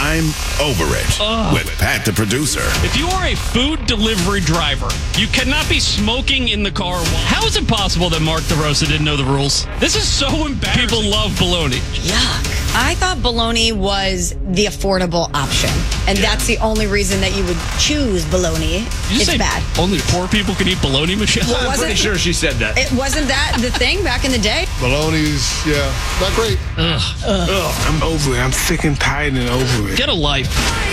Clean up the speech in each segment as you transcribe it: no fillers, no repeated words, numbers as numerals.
I'm over it with Pat the producer. If you are a food delivery driver, you cannot be smoking in the car. How is it possible that Mark DeRosa didn't know the rules? This is so embarrassing. People love bologna. Yuck. I thought bologna was the affordable option, and that's the only reason that you would choose bologna. It's bad. Only poor people can eat bologna, Michelle? I'm pretty sure she said that. It wasn't that the thing back in the day? Bologna's, not great. I'm over it. I'm sick and tired and over it. Get a life.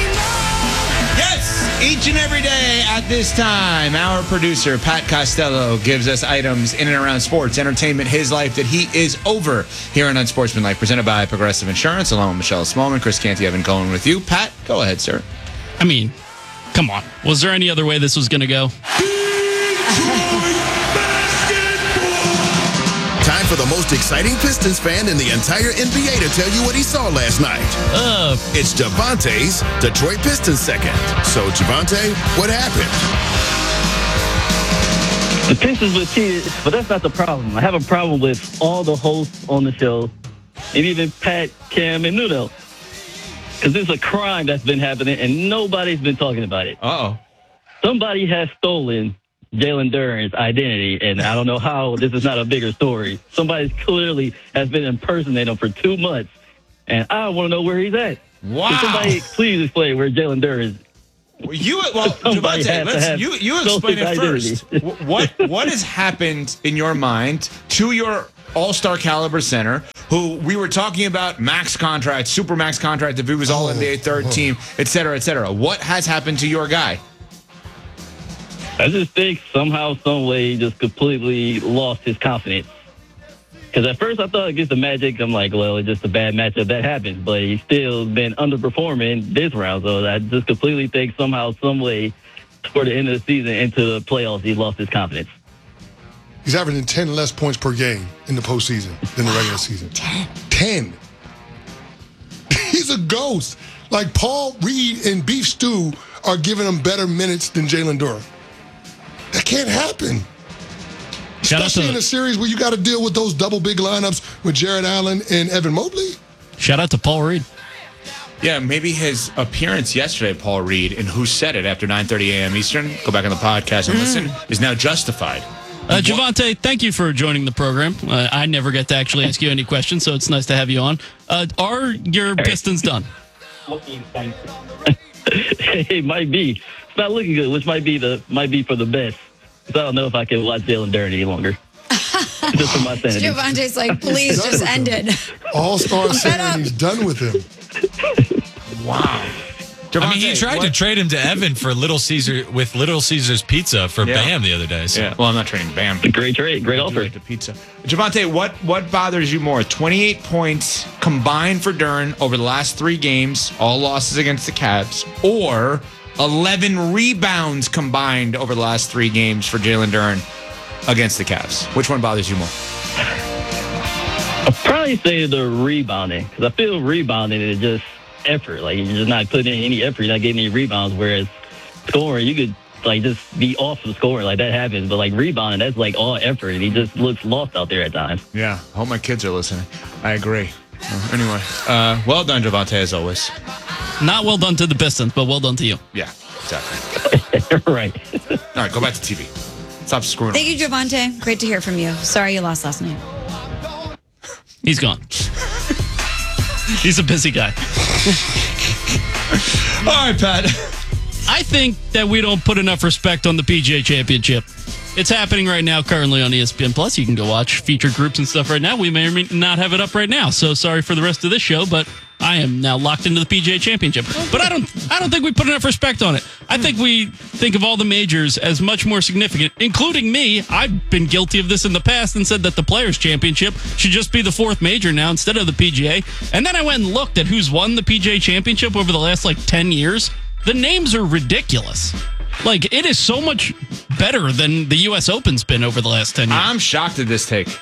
Yes, each and every day at this time, our producer, Pat Costello, gives us items in and around sports, entertainment, his life that he is over here on Unsportsmanlike, presented by Progressive Insurance, along with Michelle Smallman, Chris Canty, Evan Cohen with you. Pat, go ahead, sir. I mean, come on. Was there any other way this was going to go? Time for the most exciting Pistons fan in the entire NBA to tell you what he saw last night. It's Javonte's Detroit Pistons second. So, Javonte, what happened? The Pistons were cheated, but that's not the problem. I have a problem with all the hosts on the show, and even Pat, Cam, and Nuno. Because it's a crime that's been happening, and nobody's been talking about it. Uh-oh. Somebody has stolen Jalen Duren's identity, and I don't know how this is not a bigger story. Somebody clearly has been impersonating him for 2 months, and I want to know where he's at. Wow. Can somebody please explain where Jalen Duren is? Javonte, you explain it first. What has happened in your mind to your all-star caliber center, who we were talking about max contract, super max contract, if he was all NBA third team, et cetera, et cetera. What has happened to your guy? I just think somehow, some way, he just completely lost his confidence. Because at first I thought against the Magic, I'm like, well, it's just a bad matchup that happened. But he's still been underperforming this round. So I just completely think somehow, some way, toward the end of the season, into the playoffs, he lost his confidence. He's averaging 10 less points per game in the postseason than the regular season. 10. He's a ghost. Like Paul Reed and Beef Stew are giving him better minutes than Jalen Duren. That can't happen. Especially in a series where you got to deal with those double big lineups with Jared Allen and Evan Mobley. Shout out to Paul Reed. Yeah, maybe his appearance yesterday, Paul Reed, and Who Said It after 9:30 a.m. Eastern, go back on the podcast and listen, is now justified. Javonte, thank you for joining the program. I never get to actually ask you any questions, so it's nice to have you on. Are your Pistons done? It might be. It's not looking good, which might be for the best. So I don't know if I can watch Jalen Duren any longer. Just for my sanity. Javonte's like, please just end it. All-star saying he's done with him. Wow. Javonte, I mean, he tried to trade him to Evan for Little Caesar's Pizza for Bam the other day. So. Yeah. Well, I'm not trading Bam. Great trade. Great offer. The pizza. Javonte, what bothers you more? 28 points combined for Duren over the last 3 games, all losses against the Cavs, or 11 rebounds combined over the last 3 games for Jalen Duren against the Cavs? Which one bothers you more? I'll probably say the rebounding, because I feel rebounding is just effort. Like, you're just not putting in any effort. You're not getting any rebounds, whereas scoring, you could like just be off of scoring. Like, that happens. But like rebounding, that's like all effort. And he just looks lost out there at times. Yeah. I hope my kids are listening. I agree. Anyway, well done, Javonte, as always. Not well done to the Pistons, but well done to you. Yeah, exactly. Right. All right, go back to TV. Stop screwing Thank you, Javonte. Great to hear from you. Sorry you lost last night. He's gone. He's a busy guy. All right, Pat. I think that we don't put enough respect on the PGA Championship. It's happening right now, currently on ESPN Plus. You can go watch featured groups and stuff right now. We may or may not have it up right now, so sorry for the rest of this show, but I am now locked into the PGA Championship. But I don't think we put enough respect on it. I think we think of all the majors as much more significant, including me. I've been guilty of this in the past and said that the Players' Championship should just be the 4th major now instead of the PGA. And then I went and looked at who's won the PGA Championship over the last 10 years. The names are ridiculous. Like, it is so much better than the U.S. Open's been over the last 10 years. I'm shocked at this take.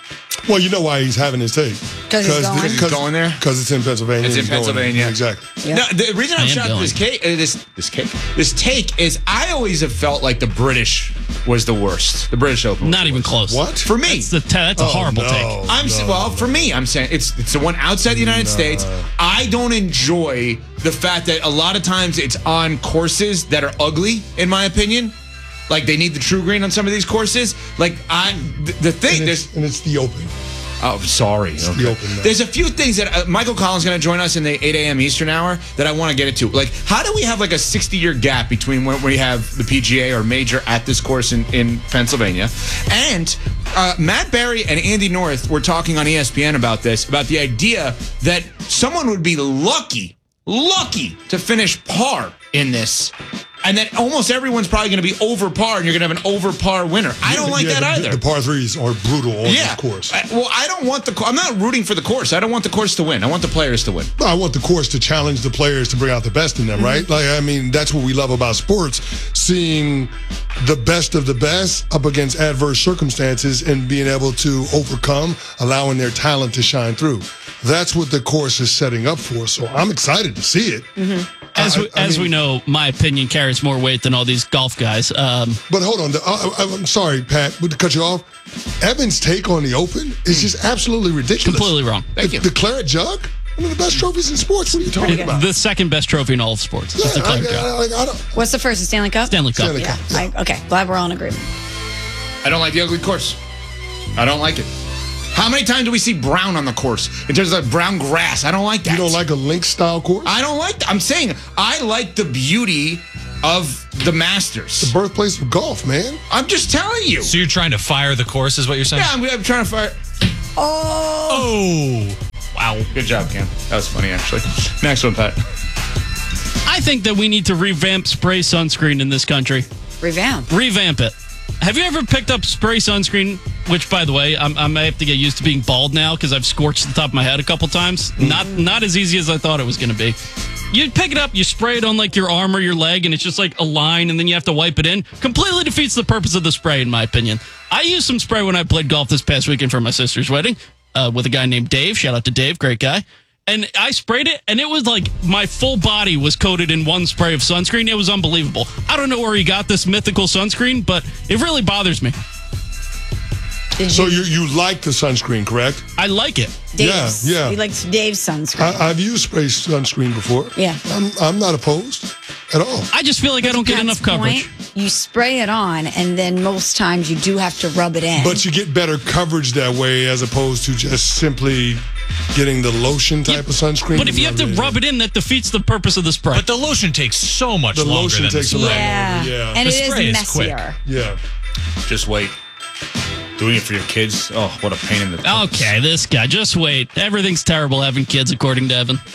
Well, you know why he's having his take. Because he's going there? Because it's in Pennsylvania. It's in He's going there. Pennsylvania. Exactly. Yep. No, the reason I'm shocked this take is I always have felt like the British was the worst. The British Open. Not even close. What? For me. That's a horrible take. For me, I'm saying it's the one outside the United States. I don't enjoy the fact that a lot of times it's on courses that are ugly, in my opinion. Like they need the true green on some of these courses. Like the thing, and it's the Open. Oh, sorry. Okay. The Open, There's a few things that Michael Collins is going to join us in the 8 a.m. Eastern hour that I want to get into. Like, how do we have like a 60-year gap between when we have the PGA or major at this course in Pennsylvania? And Matt Berry and Andy North were talking on ESPN about this, about the idea that someone would be lucky to finish par in this. And that almost everyone's probably going to be over par, and you're going to have an over par winner. I don't like that either. The par threes are brutal on this course. I don't want I'm not rooting for the course. I don't want the course to win. I want the players to win. I want the course to challenge the players to bring out the best in them, right? Like, I mean, that's what we love about sports, seeing the best of the best up against adverse circumstances and being able to overcome, allowing their talent to shine through. That's what the course is setting up for. So I'm excited to see it. As we know, my opinion carries more weight than all these golf guys. But hold on. I'm sorry, Pat, to cut you off. Evan's take on the Open is just absolutely ridiculous. Completely wrong. Thank you. The Claret Jug? One of the best trophies in sports. What are you talking about? The second best trophy in all of sports. Yeah, the Claret Jug. What's the first? The Stanley Cup? Stanley Cup. Okay, glad we're all in agreement. I don't like the ugly course. I don't like it. How many times do we see brown on the course in terms of brown grass? I don't like that. You don't like a link-style course? I don't like that. I'm saying I like the beauty of the Masters. The birthplace of golf, man. I'm just telling you. So you're trying to fire the course is what you're saying? Yeah, I'm trying to fire. Oh. Wow. Good job, Cam. That was funny, actually. Next one, Pat. I think that we need to revamp spray sunscreen in this country. Revamp it. Have you ever picked up spray sunscreen? Which, by the way, I may have to get used to being bald now because I've scorched the top of my head a couple times. Not as easy as I thought it was going to be. You pick it up, you spray it on like your arm or your leg, and it's just like a line, and then you have to wipe it in. Completely defeats the purpose of the spray, in my opinion. I used some spray when I played golf this past weekend for my sister's wedding with a guy named Dave. Shout out to Dave, great guy. And I sprayed it, and it was like my full body was coated in one spray of sunscreen. It was unbelievable. I don't know where he got this mythical sunscreen, but it really bothers me. So you like the sunscreen, correct? I like it. Dave's. Yeah. He likes Dave's sunscreen. I've used spray sunscreen before. Yeah. I'm not opposed at all. I just feel like I don't get enough coverage. You spray it on, and then most times you do have to rub it in. But you get better coverage that way as opposed to just simply getting the lotion type of sunscreen. But if you have to rub it in, that defeats the purpose of the spray. But the lotion takes so much longer. The lotion takes a lot longer. Yeah. And it is messier. Yeah. Just wait. Doing it for your kids? Oh, what a pain in the butt. Okay, this guy. Just wait. Everything's terrible having kids, according to Evan.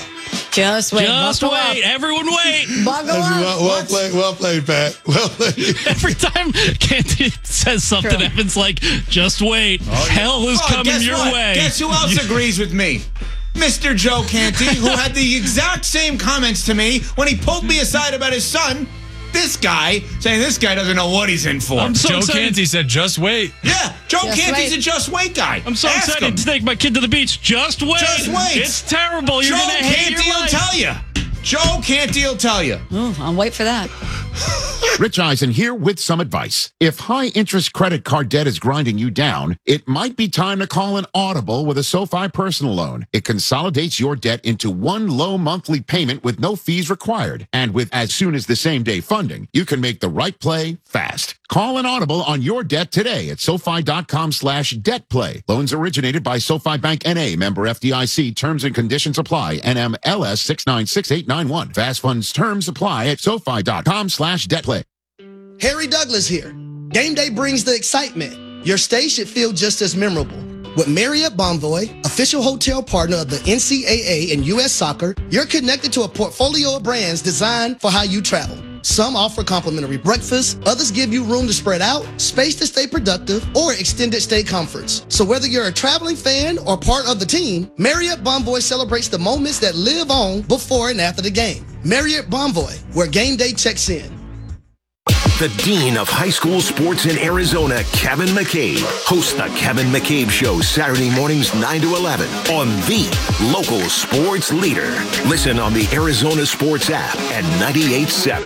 Just wait. Just wait. Everyone wait. Buckle up. Well played, Pat. Well played. Every time Canty says something, True. Evan's like, just wait. Hell is coming your way. Guess who else agrees with me? Mr. Joe Canty, who had the exact same comments to me when he pulled me aside about his son. This guy saying this guy doesn't know what he's in for. Joe Canty said, just wait. Yeah, Joe Canty's a just wait guy. I'm so excited to take my kid to the beach. Just wait. Just wait. It's terrible. You're Joe going to hate Canty your will life. tell you. Joe Canty will tell you. I'll wait for that. Rich Eisen here with some advice. If high-interest credit card debt is grinding you down, it might be time to call an Audible with a SoFi personal loan. It consolidates your debt into one low monthly payment with no fees required. And with as soon as the same-day funding, you can make the right play fast. Call an Audible on your debt today at SoFi.com/debtplay. Loans originated by SoFi Bank N.A. Member FDIC. Terms and conditions apply. NMLS 696891. Fast funds terms apply at SoFi.com/debtplay. Harry Douglas here. Game day brings the excitement. Your stay should feel just as memorable. With Marriott Bonvoy, official hotel partner of the NCAA and U.S. Soccer, you're connected to a portfolio of brands designed for how you travel. Some offer complimentary breakfast, others give you room to spread out, space to stay productive, or extended stay comforts. So whether you're a traveling fan or part of the team, Marriott Bonvoy celebrates the moments that live on before and after the game. Marriott Bonvoy, where game day checks in. the dean of high school sports in Arizona, Kevin McCabe. Host the Kevin McCabe Show Saturday mornings 9 to 11 on the local sports leader. Listen on the Arizona Sports app at 98.7.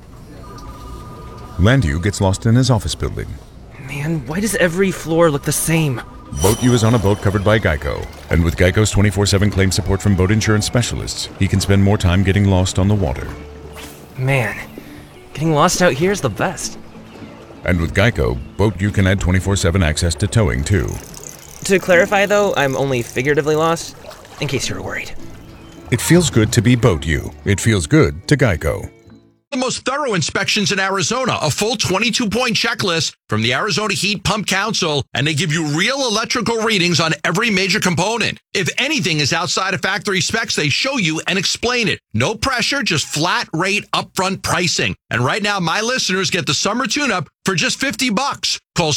Landu gets lost in his office building. Man, why does every floor look the same? BoatU is on a boat covered by Geico. And with Geico's 24/7 claim support from boat insurance specialists, he can spend more time getting lost on the water. Man, getting lost out here is the best. And with Geico, BoatU can add 24/7 access to towing, too. To clarify, though, I'm only figuratively lost, in case you were worried. It feels good to be BoatU. It feels good to Geico. The most thorough inspections in Arizona, a full 22-point checklist from the Arizona Heat Pump Council, and they give you real electrical readings on every major component. If anything is outside of factory specs, they show you and explain it. No pressure, just flat rate upfront pricing. And right now, my listeners get the summer tune-up for just $50. Call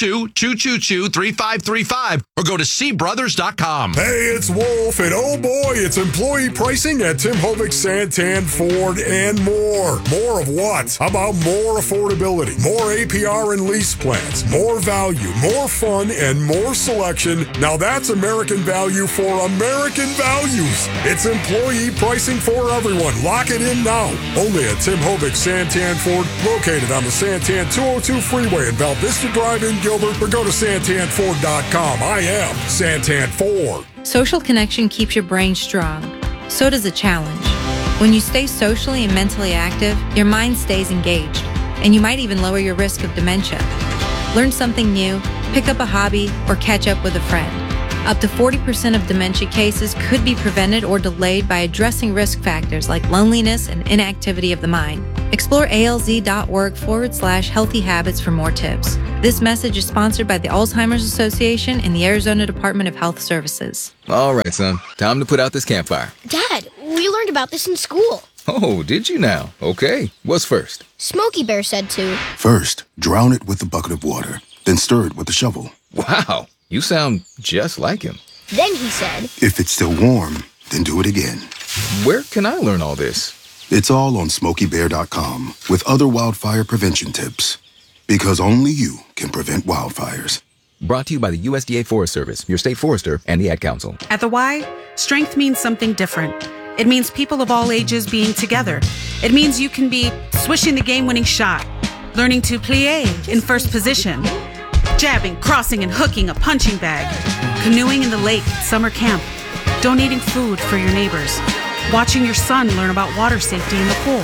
602-222-3535 or go to cbrothers.com. Hey, it's Wolf, and oh boy, it's employee pricing at Tim Hovick, Santan, Ford, and more. More of what? How about more affordability, more APR and lease plans, more value, more fun, and more selection? Now that's American value for American values. It's employee pricing for everyone. Lock it in now. Only at Tim Hovick, Santan, Ford, located on the Santan 202 freeway in Val Vista Drive in Gilbert, or go to santanford.com. I am Santan Ford. Social connection keeps your brain strong. So does a challenge. When you stay socially and mentally active, your mind stays engaged, and you might even lower your risk of dementia. Learn something new, pick up a hobby, or catch up with a friend. Up to 40% of dementia cases could be prevented or delayed by addressing risk factors like loneliness and inactivity of the mind. Explore alz.org/healthy habits for more tips. This message is sponsored by the Alzheimer's Association and the Arizona Department of Health Services. All right, son. Time to put out this campfire. Dad, we learned about this in school. Oh, did you now? Okay. What's first? Smokey Bear said to. First, drown it with a bucket of water, then stir it with a shovel. Wow, you sound just like him. Then he said. If it's still warm, then do it again. Where can I learn all this? It's all on SmokeyBear.com with other wildfire prevention tips. Because only you can prevent wildfires. Brought to you by the USDA Forest Service, your state forester, and the Ad Council. At the Y, strength means something different. It means people of all ages being together. It means you can be swishing the game-winning shot, learning to plie in first position, jabbing, crossing, and hooking a punching bag, canoeing in the lake at summer camp, donating food for your neighbors, watching your son learn about water safety in the pool.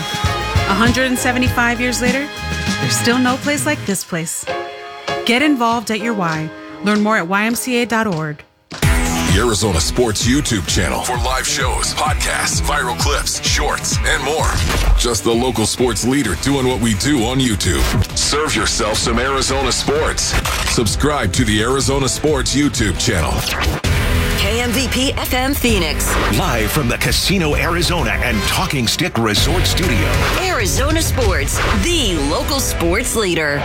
175 years later, there's still no place like this place. Get involved at your Y. Learn more at ymca.org. The Arizona Sports YouTube channel for live shows, podcasts, viral clips, shorts, and more. Just the local sports leader doing what we do on YouTube. Serve yourself some Arizona sports. Subscribe to the Arizona Sports YouTube channel. KMVP FM Phoenix. Live from the Casino Arizona and Talking Stick Resort Studio. Arizona Sports, the local sports leader.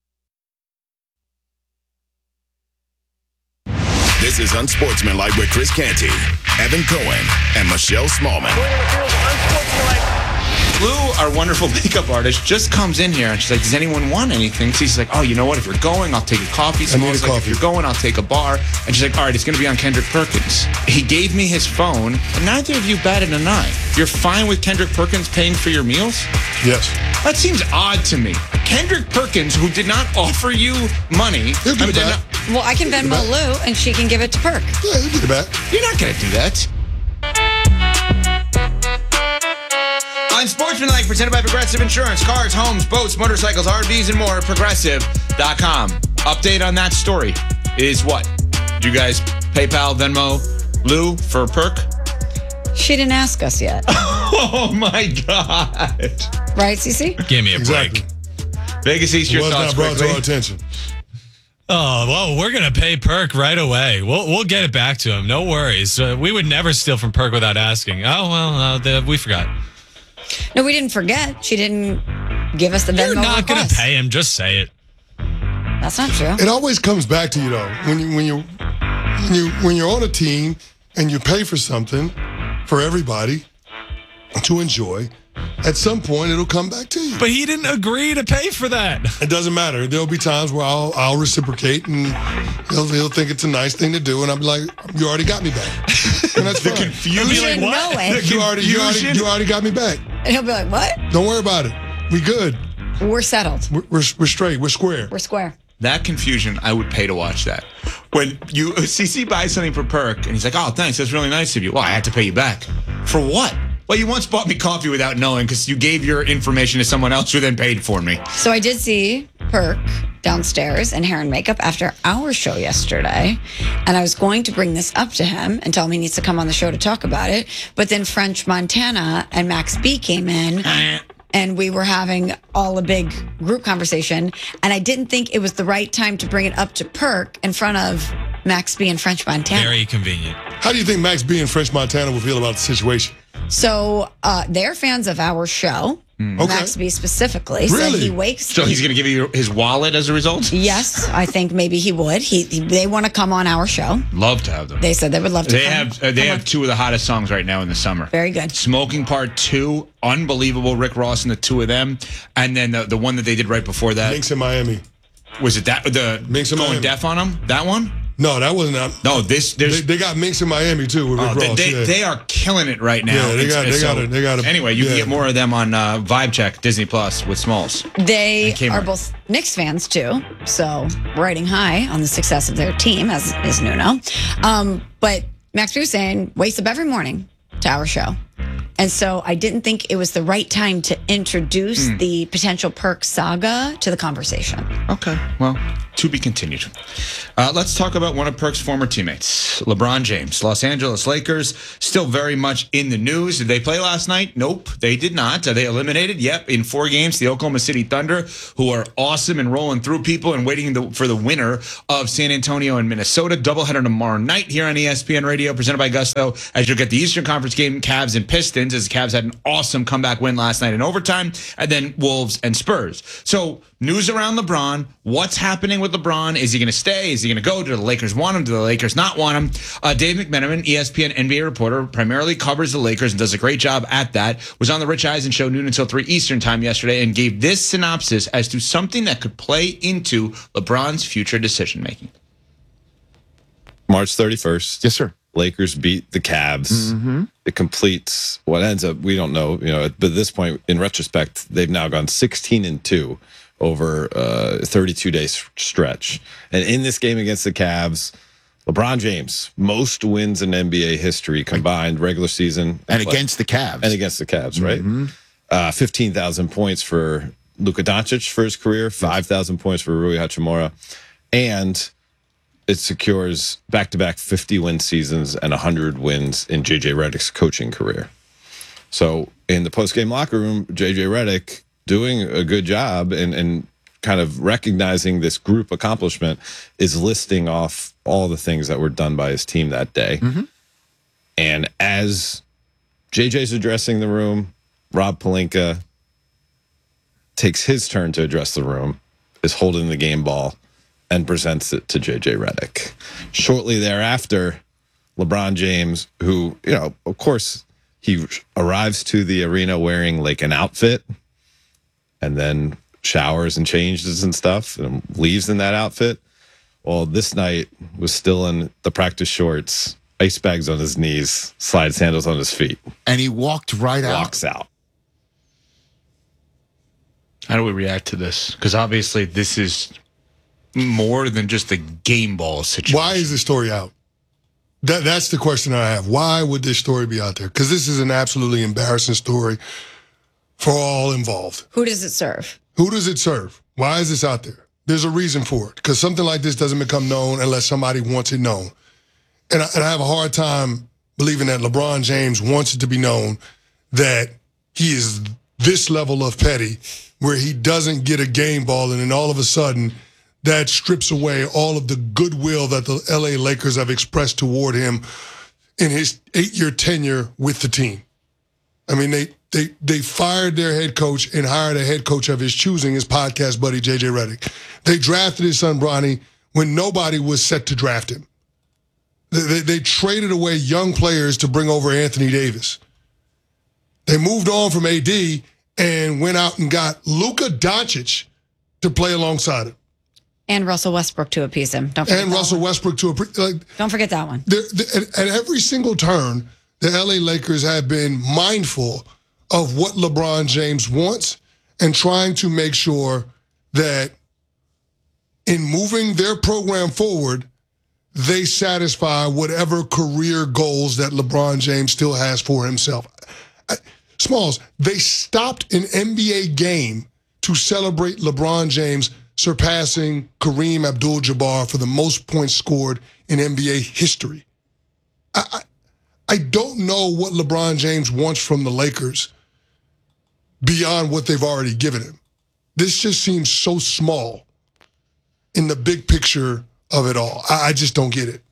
This is Unsportsmanlike with Chris Canty, Evan Cohen, and Michelle Smallman. Lou, our wonderful makeup artist, just comes in here and she's like, does anyone want anything? So she's like, oh, you know what? If you're going, I'll take a coffee. Smalls like, if you're going, I'll take a bar. And she's like, all right, it's going to be on Kendrick Perkins. He gave me his phone, and neither of you batted an eye. You're fine with Kendrick Perkins paying for your meals? Yes. That seems odd to me. Kendrick Perkins, who did not offer you money. He'll give it back. Well, I can Venmo Lou, and she can give it to Perk. Yeah, he'll get it back. You're not going to do that. Unsportsmanlike, presented by Progressive Insurance. Cars, homes, boats, motorcycles, RVs, and more. Progressive.com. Update on that story is what? Did you guys PayPal, Venmo, Lou for Perk? She didn't ask us yet. Oh, my God. Right, CC? Give me a break. Vegas East, your thoughts brought quickly. to our attention. Oh, well, we're going to pay Perk right away. We'll get it back to him. No worries. We would never steal from Perk without asking. Oh, well, we forgot. No, we didn't forget. She didn't give us the Venmo. You're not going to pay him. Just say it. That's not true. It always comes back to you, though. When you're on a team and you pay for something for everybody to enjoy, at some point it'll come back to you. But he didn't agree to pay for that. It doesn't matter. There'll be times where I'll reciprocate, and he'll think it's a nice thing to do, and I'll be like, "You already got me back." And that's The fine. confusion. Know it. You already got me back. And he'll be like, what? Don't worry about it. We good. We're settled. We're straight. We're square. We're square. That confusion, I would pay to watch that. When CC buys something for Perk, and he's like, "Oh, thanks, that's really nice of you." Well, I had to pay you back. For what? Well, you once bought me coffee without knowing because you gave your information to someone else who then paid for me. So I did see Perk downstairs in hair and makeup after our show yesterday. And I was going to bring this up to him and tell him he needs to come on the show to talk about it. But then French Montana and Max B came in. And we were having all a big group conversation. And I didn't think it was the right time to bring it up to Perk in front of Max B and French Montana. Very convenient. How do you think Max B and French Montana will feel about the situation? So they're fans of our show. Max B specifically. Really? So he wakes. So he's going to give you his wallet as a result? Yes, I think maybe he would. They want to come on our show. Love to have them. They said they would love to. They have two of the hottest songs right now in the summer. Very good. Smoking Part 2, unbelievable. Rick Ross and the two of them, and then the one that they did right before that. Minx in Miami. Was it that the Minx in going Miami. deaf on them? That one? No, that wasn't. No, there's they got Minx in Miami too with Rick Ross. They are killing it right now. Yeah, they got it. Anyway, you can get more of them on Vibe Check Disney Plus with Smalls. They are both Knicks fans too, so riding high on the success of their team, as is Nuno. But Max B was saying wakes up every morning to our show. And so I didn't think it was the right time to introduce the potential Perk saga to the conversation. Okay, well, to be continued. Let's talk about one of Perk's former teammates, LeBron James. Los Angeles Lakers still very much in the news. Did they play last night? Nope, they did not. Are they eliminated? Yep, in 4 games. The Oklahoma City Thunder, who are awesome and rolling through people and waiting for the winner of San Antonio and Minnesota. Doubleheader tomorrow night here on ESPN Radio, presented by Gusto, as you'll get the Eastern Conference game, Cavs and Pistons, as the Cavs had an awesome comeback win last night in overtime, and then Wolves and Spurs. So news around LeBron. What's happening with LeBron? Is he going to stay? Is he going to go? Do the Lakers want him? Do the Lakers not want him? Dave McMenamin, ESPN NBA reporter, primarily covers the Lakers and does a great job at that, was on the Rich Eisen show noon until 3 Eastern time yesterday and gave this synopsis as to something that could play into LeBron's future decision-making. March 31st. Yes, sir. Lakers beat the Cavs. It completes what ends up, we don't know, but at this point, in retrospect, they've now gone 16-2 over a 32-day stretch. And in this game against the Cavs, LeBron James, most wins in NBA history combined, regular season. And against the Cavs. And against the Cavs, right? 15,000 points for Luka Doncic for his career, 5,000 points for Rui Hachimura. And it secures back-to-back 50-win seasons and 100 wins in J.J. Redick's coaching career. So in the post-game locker room, J.J. Redick doing a good job and kind of recognizing this group accomplishment is listing off all the things that were done by his team that day. And as J.J.'s addressing the room, Rob Pelinka takes his turn to address the room, is holding the game ball, and presents it to J.J. Redick. Shortly thereafter, LeBron James, who, of course, he arrives to the arena wearing like an outfit and then showers and changes and stuff and leaves in that outfit. Well, this night was still in the practice shorts, ice bags on his knees, slide sandals on his feet. And he walked right out. Walks out. How do we react to this? Because obviously this is more than just a game ball situation. Why is this story out? That's the question I have. Why would this story be out there? Because this is an absolutely embarrassing story for all involved. Who does it serve? Who does it serve? Why is this out there? There's a reason for it. Because something like this doesn't become known unless somebody wants it known. And I have a hard time believing that LeBron James wants it to be known that he is this level of petty where he doesn't get a game ball and then all of a sudden that strips away all of the goodwill that the LA Lakers have expressed toward him in his 8-year tenure with the team. I mean, they fired their head coach and hired a head coach of his choosing, his podcast buddy, J.J. Redick. They drafted his son, Bronny, when nobody was set to draft him. They traded away young players to bring over Anthony Davis. They moved on from AD and went out and got Luka Doncic to play alongside him. And Russell Westbrook to appease him. Don't forget And Russell Westbrook to don't forget that one. At every single turn, the LA Lakers have been mindful of what LeBron James wants and trying to make sure that in moving their program forward, they satisfy whatever career goals that LeBron James still has for himself. Smalls, they stopped an NBA game to celebrate LeBron James surpassing Kareem Abdul-Jabbar for the most points scored in NBA history. I don't know what LeBron James wants from the Lakers beyond what they've already given him. This just seems so small in the big picture of it all. I just don't get it.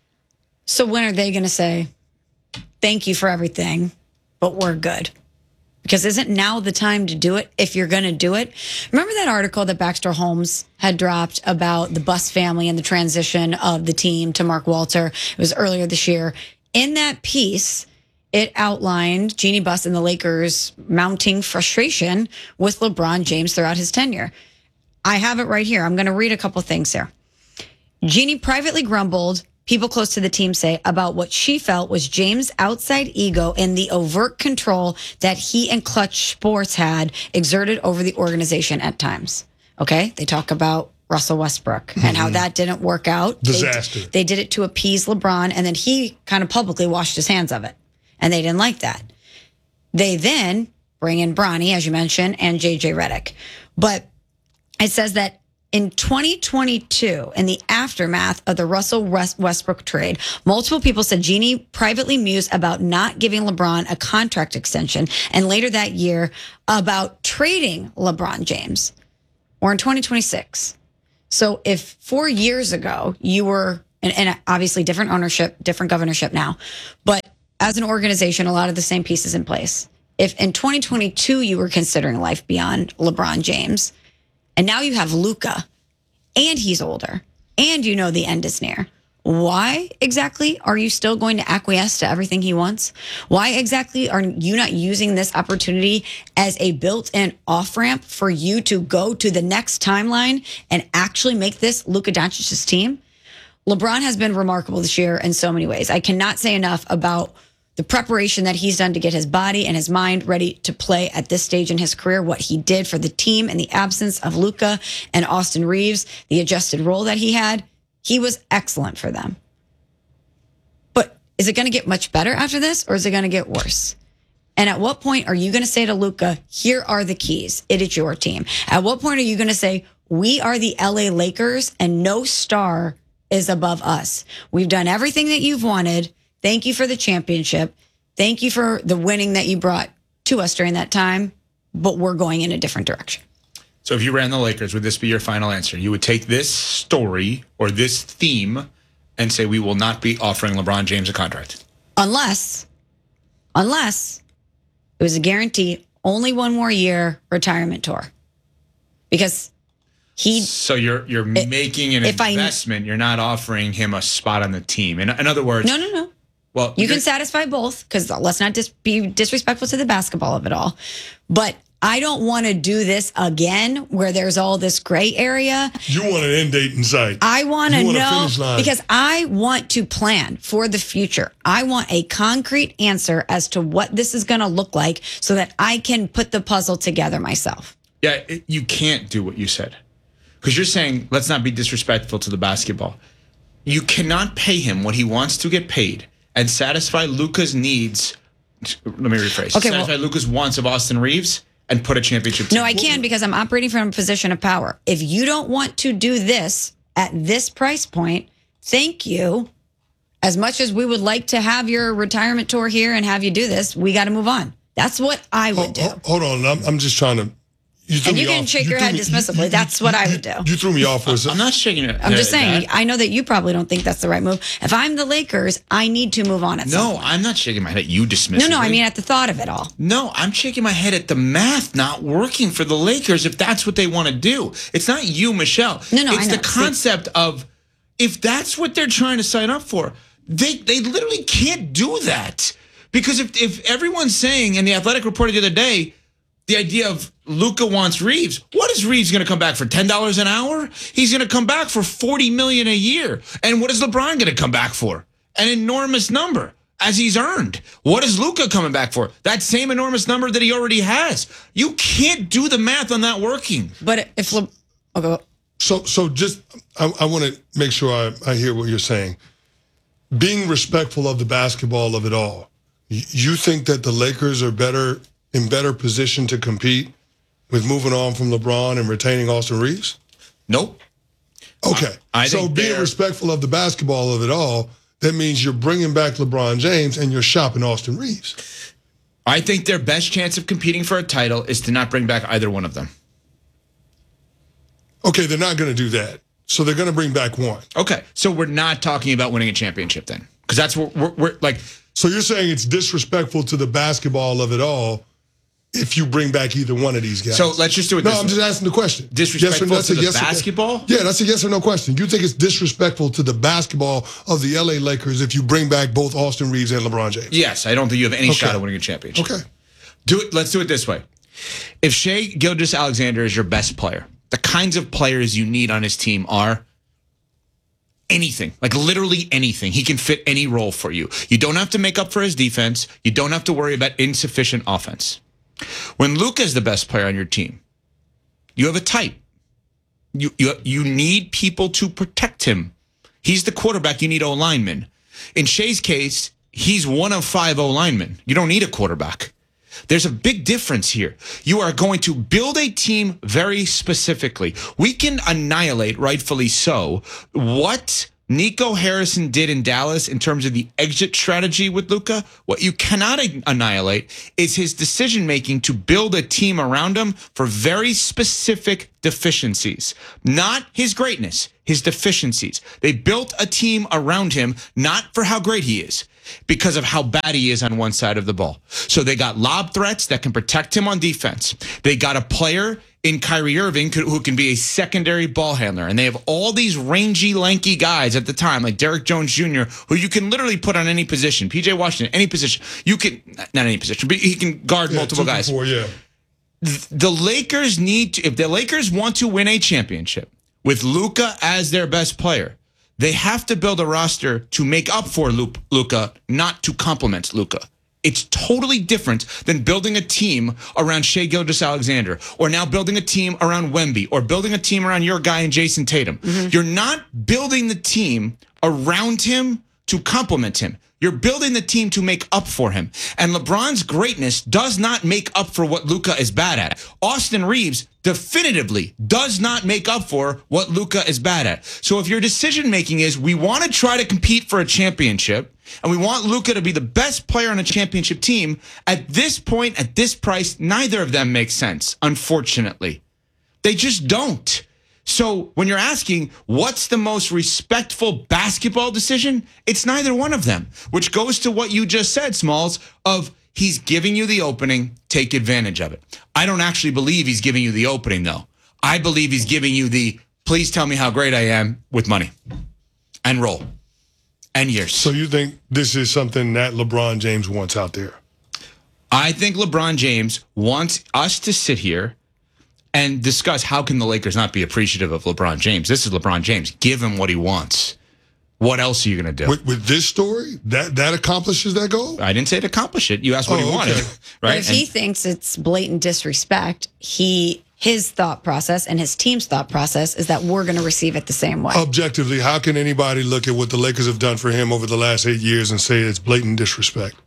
So when are they going to say, thank you for everything, but we're good? Because isn't now the time to do it if you're going to do it? Remember that article that Baxter Holmes had dropped about the Buss family and the transition of the team to Mark Walter? It was earlier this year. In that piece, it outlined Jeannie Buss and the Lakers mounting frustration with LeBron James throughout his tenure. I have it right here. I'm going to read a couple things here. Jeannie privately grumbled, people close to the team say, about what she felt was James' outside ego and the overt control that he and Clutch Sports had exerted over the organization at times. Okay? They talk about Russell Westbrook and how that didn't work out. Disaster. They did it to appease LeBron, and then he kind of publicly washed his hands of it. And they didn't like that. They then bring in Bronny, as you mentioned, and JJ Redick. But it says that in 2022, in the aftermath of the Russell Westbrook trade, multiple people said Jeannie privately mused about not giving LeBron a contract extension, and later that year about trading LeBron James. Or in 2026. So if 4 years ago you were, and obviously different ownership, different governorship now, but as an organization, a lot of the same pieces in place. If in 2022 you were considering life beyond LeBron James, and now you have Luka, and he's older, and you know the end is near. Why exactly are you still going to acquiesce to everything he wants? Why exactly are you not using this opportunity as a built-in off-ramp for you to go to the next timeline and actually make this Luka Doncic's team? LeBron has been remarkable this year in so many ways. I cannot say enough about the preparation that he's done to get his body and his mind ready to play at this stage in his career, what he did for the team in the absence of Luka and Austin Reeves, the adjusted role that he had. He was excellent for them. But is it going to get much better after this, or is it going to get worse? And at what point are you going to say to Luka, here are the keys. It is your team. At what point are you going to say, we are the LA Lakers and no star is above us. We've done everything that you've wanted. Thank you for the championship. Thank you for the winning that you brought to us during that time, but we're going in a different direction. So if you ran the Lakers, would this be your final answer? You would take this story or this theme and say, we will not be offering LeBron James a contract. Unless it was a guarantee, only one more year retirement tour. Because So you're making an investment. You're not offering him a spot on the team. In other words... No. Well, you can satisfy both, because let's not be disrespectful to the basketball of it all. But I don't want to do this again where there's all this gray area. You want an end date in sight. I want to know, line. because I want to plan for the future. I want a concrete answer as to what this is going to look like so that I can put the puzzle together myself. Yeah, you can't do what you said. Because you're saying, let's not be disrespectful to the basketball. You cannot pay him what he wants to get paid and satisfy Luka's needs. Let me rephrase. Okay, satisfy Luka's wants of Austin Reeves and put a championship team. No, I can, because I'm operating from a position of power. If you don't want to do this at this price point, thank you. As much as we would like to have your retirement tour here and have you do this, we got to move on. That's what I would do. Hold on. I'm just trying to... You can shake your head dismissively. That's what I would do. You threw me off for a second. I'm not shaking it. I'm just saying, I know that you probably don't think that's the right move. If I'm the Lakers, I need to move on at some point. I'm not shaking my head at you dismissively. No, I mean at the thought of it all. No, I'm shaking my head at the math not working for the Lakers if that's what they want to do. It's not you, Michelle. No, it's the concept of if that's what they're trying to sign up for, they literally can't do that. Because if everyone's saying, and the Athletic reported the other day, the idea of Luka wants Reeves. What is Reeves going to come back for? $10 an hour? He's going to come back for $40 million a year. And what is LeBron going to come back for? An enormous number, as he's earned. What is Luka coming back for? That same enormous number that he already has. You can't do the math on that working. But if So just I want to make sure I hear what you're saying. Being respectful of the basketball of it all. You think that the Lakers are in better position to compete with moving on from LeBron and retaining Austin Reeves? Nope. Okay. I so think being respectful of the basketball of it all, that means you're bringing back LeBron James and you're shopping Austin Reeves. I think their best chance of competing for a title is to not bring back either one of them. Okay, they're not going to do that. So they're going to bring back one. Okay, so we're not talking about winning a championship then. Because that's what we're like. So you're saying it's disrespectful to the basketball of it all if you bring back either one of these guys. So let's just do it this way. No, I'm just asking the question. Disrespectful to the basketball? Yeah, that's a yes or no question. You think it's disrespectful to the basketball of the LA Lakers if you bring back both Austin Reeves and LeBron James? Yes, I don't think you have any shot at winning a championship. Okay. Let's do it this way. If Shai Gilgeous-Alexander is your best player, the kinds of players you need on his team are anything, like literally anything. He can fit any role for you. You don't have to make up for his defense. You don't have to worry about insufficient offense. When Luka is the best player on your team, you have a type. You need people to protect him. He's the quarterback. You need O-linemen. In Shai's case, he's one of 5 O-linemen. You don't need a quarterback. There's a big difference here. You are going to build a team very specifically. We can annihilate, rightfully so, what Nico Harrison did in Dallas in terms of the exit strategy with Luka. What you cannot annihilate is his decision-making to build a team around him for very specific deficiencies. Not his greatness, his deficiencies. They built a team around him, not for how great he is, because of how bad he is on one side of the ball. So they got lob threats that can protect him on defense. They got a player in Kyrie Irving who can be a secondary ball handler. And they have all these rangy, lanky guys at the time, like Derrick Jones Jr., who you can literally put on any position. PJ Washington, any position. You can, not any position, but he can guard multiple guys. The Lakers need to, if the Lakers want to win a championship with Luka as their best player, they have to build a roster to make up for Luka, not to complement Luka. It's totally different than building a team around Shai Gilgeous-Alexander, or now building a team around Wemby, or building a team around your guy and Jason Tatum. You're not building the team around him to complement him. You're building the team to make up for him. And LeBron's greatness does not make up for what Luka is bad at. Austin Reeves definitively does not make up for what Luka is bad at. So if your decision making is we want to try to compete for a championship and we want Luka to be the best player on a championship team, at this point, at this price, neither of them makes sense, unfortunately. They just don't. So when you're asking what's the most respectful basketball decision, it's neither one of them, which goes to what you just said, Smalls, of he's giving you the opening, take advantage of it. I don't actually believe he's giving you the opening, though. I believe he's giving you the please tell me how great I am with money and roll and years. So you think this is something that LeBron James wants out there? I think LeBron James wants us to sit here and discuss how can the Lakers not be appreciative of LeBron James. This is LeBron James. Give him what he wants. What else are you going to do? With this story, that accomplishes that goal? I didn't say to accomplish it. You asked what he wanted, right? But if he thinks it's blatant disrespect, his thought process and his team's thought process is that we're going to receive it the same way. Objectively, how can anybody look at what the Lakers have done for him over the last 8 years and say it's blatant disrespect?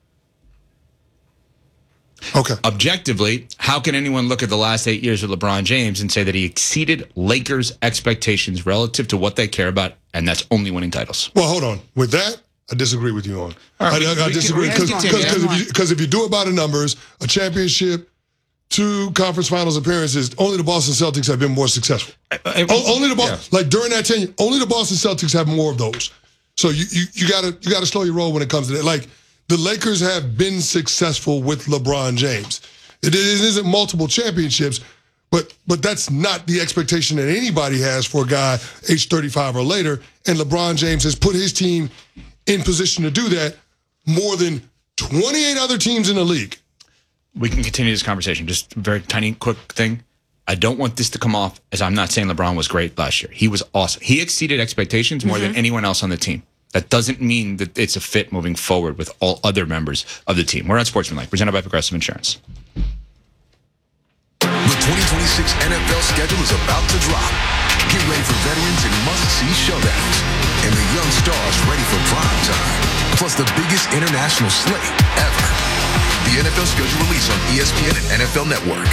Okay. Objectively, how can anyone look at the last 8 years of LeBron James and say that he exceeded Lakers' expectations relative to what they care about, and that's only winning titles? Well, hold on. With that, I disagree with you on. Right, I disagree because if you do it by the numbers, a championship, 2 conference finals appearances, only the Boston Celtics have been more successful. Only the like during that tenure, only the Boston Celtics have more of those. So you gotta slow your roll when it comes to that. Like, the Lakers have been successful with LeBron James. It isn't multiple championships, but that's not the expectation that anybody has for a guy age 35 or later. And LeBron James has put his team in position to do that more than 28 other teams in the league. We can continue this conversation. Just a very tiny, quick thing. I don't want this to come off as I'm not saying LeBron was great last year. He was awesome. He exceeded expectations more than anyone else on the team. That doesn't mean that it's a fit moving forward with all other members of the team. We're on Sportsmanlike, presented by Progressive Insurance. The 2026 NFL schedule is about to drop. Get ready for veterans and must-see showdowns, and the young stars ready for prime time. Plus the biggest international slate ever. The NFL schedule released on ESPN and NFL Network.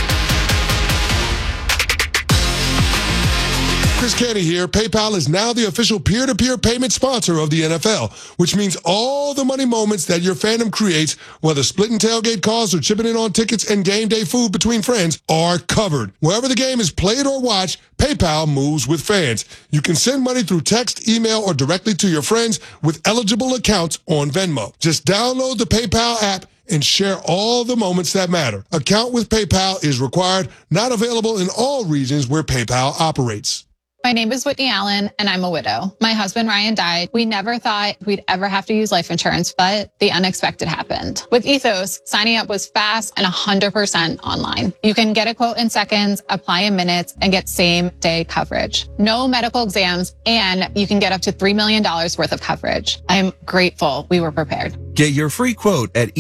Chris Canty here. PayPal is now the official peer-to-peer payment sponsor of the NFL, which means all the money moments that your fandom creates, whether splitting tailgate costs or chipping in on tickets and game day food between friends, are covered. Wherever the game is played or watched, PayPal moves with fans. You can send money through text, email, or directly to your friends with eligible accounts on Venmo. Just download the PayPal app and share all the moments that matter. Account with PayPal is required, not available in all regions where PayPal operates. My name is Whitney Allen, and I'm a widow. My husband, Ryan, died. We never thought we'd ever have to use life insurance, but the unexpected happened. With Ethos, signing up was fast and 100% online. You can get a quote in seconds, apply in minutes, and get same-day coverage. No medical exams, and you can get up to $3 million worth of coverage. I'm grateful we were prepared. Get your free quote at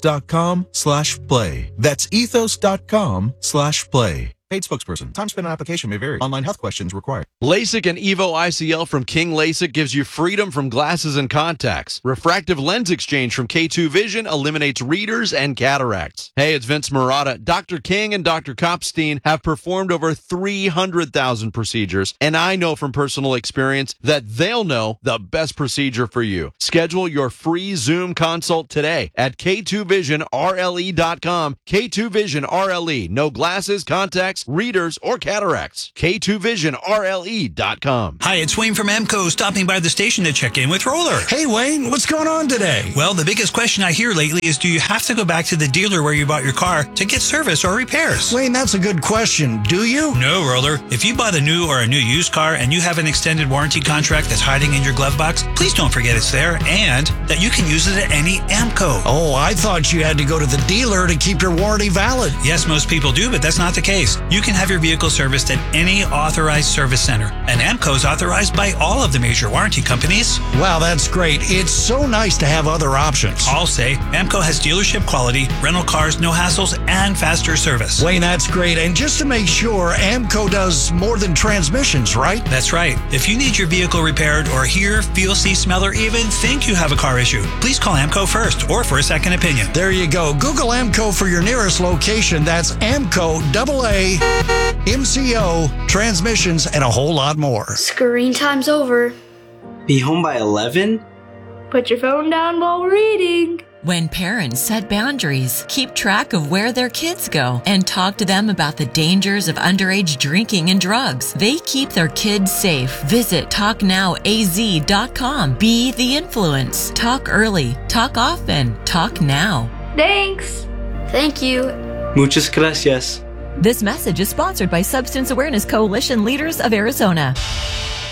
ethos.com/play. That's ethos.com/play. Paid spokesperson. Time spent on application may vary. Online health questions required. LASIK and EVO ICL from King LASIK gives you freedom from glasses and contacts. Refractive lens exchange from K2 Vision eliminates readers and cataracts. Hey, it's Vince Marotta. Dr. King and Dr. Kopstein have performed over 300,000 procedures, and I know from personal experience that they'll know the best procedure for you. Schedule your free Zoom consult today at K2VisionRLE.com. K2 Vision RLE. No glasses, contacts, readers, or cataracts. K2VisionRLE.com. Hi, it's Wayne from AMCO stopping by the station to check in with Roller. Hey, Wayne, what's going on today? Well, the biggest question I hear lately is, do you have to go back to the dealer where you bought your car to get service or repairs? Wayne, that's a good question. Do you? No, Roller. If you bought a new or a new used car and you have an extended warranty contract that's hiding in your glove box, please don't forget it's there and that you can use it at any AMCO. Oh, I thought you had to go to the dealer to keep your warranty valid. Yes, most people do, but that's not the case. You can have your vehicle serviced at any authorized service center, and AMCO is authorized by all of the major warranty companies. Wow, that's great. It's so nice to have other options. I'll say AMCO has dealership quality, rental cars, no hassles, and faster service. Wayne, that's great. And just to make sure, AMCO does more than transmissions, right? That's right. If you need your vehicle repaired or hear, feel, see, smell, or even think you have a car issue, please call AMCO first or for a second opinion. There you go. Google AMCO for your nearest location. That's AMCO, AA, MCO, transmissions, and a whole lot more. Screen time's over. Be home by 11? Put your phone down while reading. When parents set boundaries, keep track of where their kids go, and talk to them about the dangers of underage drinking and drugs, they keep their kids safe. Visit TalkNowAZ.com. Be the influence. Talk early. Talk often. Talk now. Thanks. Thank you. Muchas gracias. This message is sponsored by Substance Awareness Coalition Leaders of Arizona.